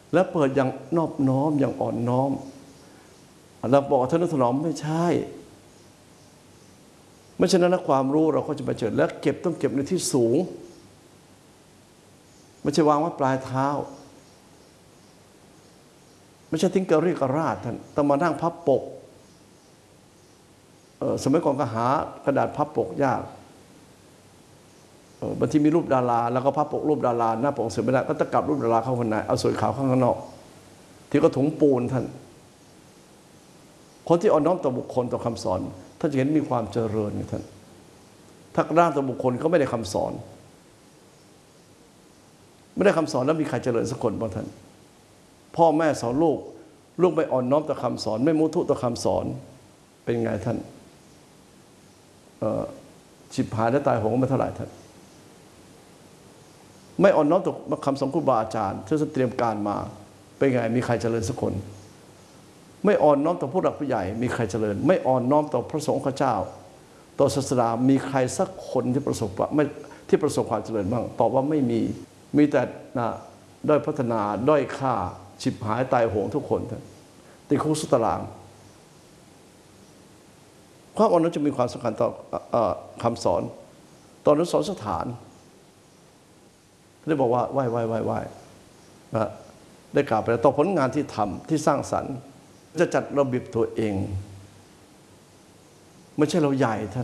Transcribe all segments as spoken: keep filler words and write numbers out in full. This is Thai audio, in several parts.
และเปิดอย่างนอบน้อมอย่างอ่อนน้อมเราบอกทนุถนอมไม่ใช่ไม่ฉะนั้นความรู้เราก็จะมาเจอและเก็บต้องเก็บในที่สูงไม่ใช่วางไว้ปลายเท้าไม่ใช่ทิ้งกระรีกระราดท่านต้องมานั่งพับปกสมัยก่อนก็หากระดาษพับปกยากบางทีมีรูปดาราแล้วก็พับปกรูปดาราหน้าปกเสือไม่ได้ก็ตะกลับรูปดาราเข้าข้างในเอาสวยขาวข้างนอกที่ก็ถุงปูนท่านคนที่อ่อนน้อมต่อบุคคลต่อคำสอนท่านจะเห็นมีความเจริญท่านถ้าด้านต่อบุคคลเขาไม่ได้คำสอนไม่ได้คำสอนแล้วมีใครเจริญสักคนบ้างท่านพ่อแม่สอนลูกลูกไม่อ่อนน้อมต่อคำสอนไม่มุทุต่อคำสอนเป็นไงท่านฉิบหายและตายโหงมาเท่าไหร่ท่านไม่อ่อนน้อมต่อคำสอนครูบาอาจารย์ที่ท่านเตรียมการมาเป็นไงมีใครเจริญสักคนไม่อ่อนน้อมต่อผู้หลักผู้ใหญ่มีใครเจริญไม่อ่อนน้อมต่อพระสงฆ์เจ้าต่อศาสนามีใครสักคนที่ประสบไม่ที่ประสบความเจริญบ้างตอบว่าไม่มีมีแต่นะด้อยพัฒนาด้อยค่าฉิบหายตายโหงทุกคนติดคุกสุตารางความอ่อนน้อมจะมีความสำคัญต่อคำสอนตอนนั้นสอนสถานได้บอกว่าไหว้ไหว้ไหว้ไหว้นะได้กล่าวไปแล้วต่อผลงานที่ทำที่สร้างสรรค์จะจัดระเบียบตัวเองไม่ใช่เราใหญ่ท่าน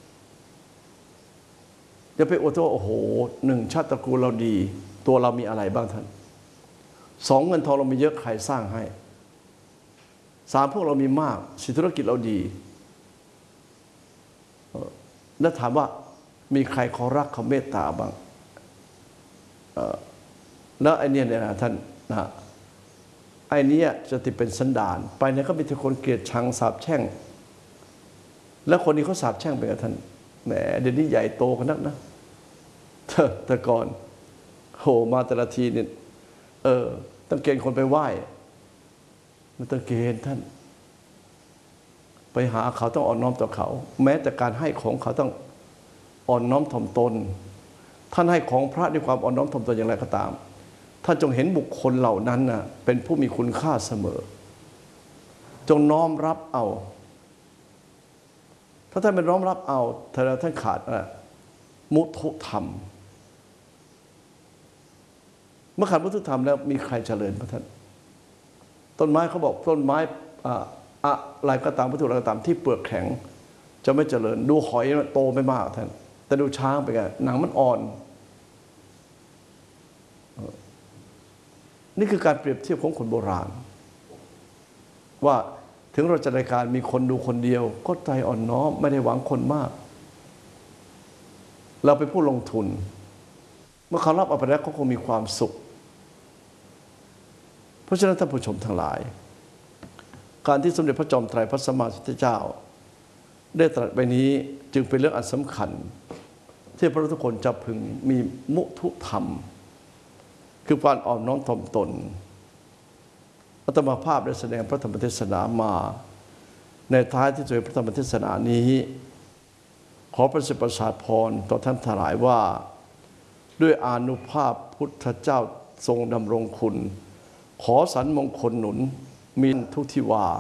อย่าไปอวดว่าโอ้โหหนึ่งชาติตระกูลเราดีตัวเรามีอะไรบ้างท่านสองเงินทองเรามีเยอะใครสร้างให้สามพวกเรามีมากสิธุรกิจเราดีแล้วถามว่ามีใครเขารักเขาเมตตาบ้างแล้วไอ้นี่เนี่ยนะท่านนะไอ้นี้จะติดเป็นสันดานไปเนี่ยก็มีแต่คนเกลียดชังสาปแช่งแล้วคนนี้เขาสาปแช่งไปกับท่านแหมเดี๋ยวนี้ใหญ่โตกันนักนะเธอแต่ก่อนโหมาแต่ละทีเนี่ยเออต้องเกณฑ์คนไปไหว้มันต้องเกณฑ์ท่านไปหาเขาต้องอ่อนน้อมต่อเขาแม้แต่การให้ของเขาต้องอ่อนน้อมถ่อมตนท่านให้ของพระด้วยความอ่อนน้อมถ่อมตนอย่างไรก็ตามท่านจงเห็นบุคคลเหล่านั้นน่ะเป็นผู้มีคุณค่าเสมอจงน้อมรับเอาถ้าท่านเป็นน้อมรับเอาท่านท่านขาดอะไรมุทุธรรมเมื่อขาดมุทุธรรมแล้วมีใครเจริญพระท่านต้นไม้เขาบอกต้นไม้อะไรก็ตามวัตถุอะไรก็ตามที่เปลือกแข็งจะไม่เจริญดูหอยโตไม่มากท่านแต่ดูช้างไปไงหนังมันอ่อนนี่คือการเปรียบเทียบของคนโบราณว่าถึงเราจะรายการมีคนดูคนเดียวก็ใจอ่อนน้อมไม่ได้หวังคนมากเราเป็นผู้ลงทุนเมื่อเขารับเอาไปแล้วเขาคงมีความสุขเพราะฉะนั้นท่านผู้ชมทั้งหลายการที่สมเด็จพระจอมไตรพระสัมมาสัมพุทธเจ้าได้ตรัสไว้นี้จึงเป็นเรื่องอันสำคัญที่พระทุกคนจะพึงมีมุทุธรรมคือการอ่อนน้อมถ่อมตนอาตมาภาพได้แสดงพระธรรมเทศนามาในท้ายที่สุดพระธรรมเทศนานี้ขอประสิทธิ์ประสาทพรต่อท่านทั้งหลายว่าด้วยอานุภาพพุทธเจ้าทรงดำรงคุณขอสันมงคลหนุนมีทุกทิวา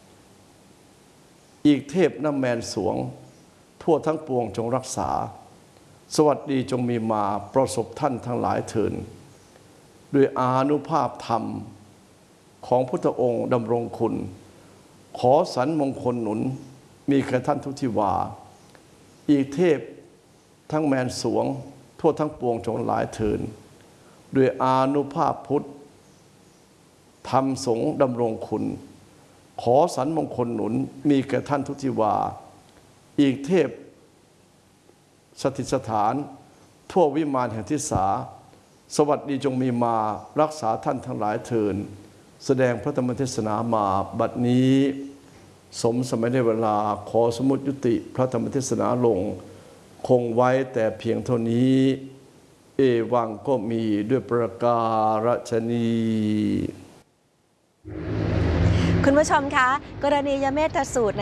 อีกเทพน้ำแมนสวงทั่วทั้งปวงจงรักษาสวัสดีจงมีมาประสบท่านทั้งหลายเถิดด้วยอานุภาพธรรมของพุทธองค์ดำรงคุณขอสันมงคลหนุนมีแก่ท่านทุกทิวาอีกเทพทั้งแมนสวงทั่วทั้งปวงจงหลายเถิดด้วยอานุภาพพุทธธรรมสงฆ์ดำรงคุณขอสันมงคลหนุนมีแก่ท่านทุกทิวาอีกเทพสถิตสถานทั่ววิมานแห่งทิศาสวัสดีจงมีมารักษาท่านทั้งหลายเถิดแสดงพระธรรมเทศนามาบัดนี้สมสมัยในเวลาขอสมุติยุติพระธรรมเทศนาลงคงไว้แต่เพียงเท่านี้เอวังก็มีด้วยประการฉนี้คุณผู้ชมคะกรณียเมธสูตร